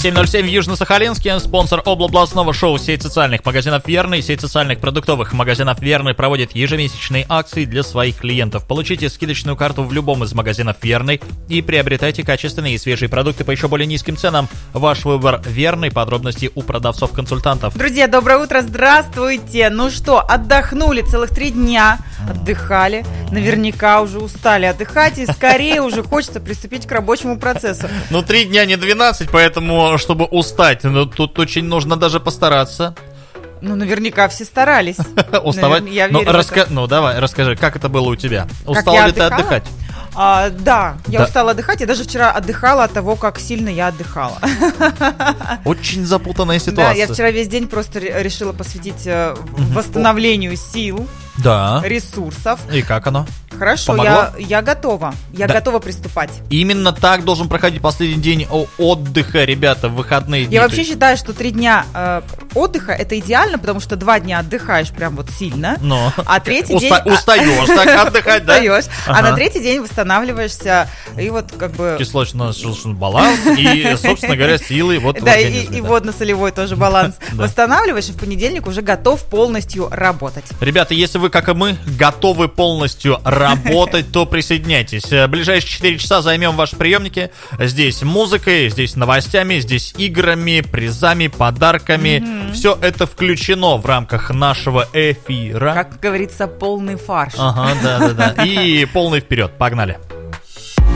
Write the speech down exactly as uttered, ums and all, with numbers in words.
семь ноль семь в Южно-Сахалинске. Спонсор облабластного шоу сеть социальных магазинов «Верный». Сеть социальных продуктовых магазинов «Верный» проводит ежемесячные акции для своих клиентов. Получите скидочную карту в любом из магазинов «Верный» и приобретайте качественные и свежие продукты по еще более низким ценам. Ваш выбор «Верный». Подробности у продавцов-консультантов. Друзья, доброе утро, здравствуйте. Ну что, отдохнули целых три дня, отдыхали, наверняка уже устали отдыхать и скорее уже хочется приступить к рабочему процессу. Ну, три дня не двенадцать, поэтому, чтобы устать, ну, тут очень нужно даже постараться. Ну, наверняка все старались. Уставать? Я ну, верю раска... ну, давай, расскажи, как это было у тебя? Устала ли ты отдыхала? отдыхать? А, да, я да. устала отдыхать. Я даже вчера отдыхала от того, как сильно я отдыхала. Очень запутанная ситуация. Да, я вчера весь день просто решила посвятить восстановлению сил, да. ресурсов. И как оно? Хорошо, я, я готова. Я да. готова приступать. Именно так должен проходить последний день отдыха, ребята, в выходные дни. Я вообще считаю, что три дня э, отдыха это идеально, потому что два дня отдыхаешь прям вот сильно, но. а третий Уста- день... Устаешь так отдыхать, да? Устаешь, а на третий день восстанавливаешься, и вот как бы... Кислотно-желчный баланс и, собственно говоря, ссилы вот в Да, организме. и водно-солевой тоже баланс. Восстанавливаешь, и в понедельник уже готов полностью работать. Ребята, если вы, как и мы, готовы полностью работать, то присоединяйтесь. В ближайшие четыре часа займем ваши приемники. Здесь музыкой, здесь новостями, здесь играми, призами, подарками. Mm-hmm. Все это включено в рамках нашего эфира. Как говорится, полный фарш. Ага, да-да-да. И полный вперед. Погнали.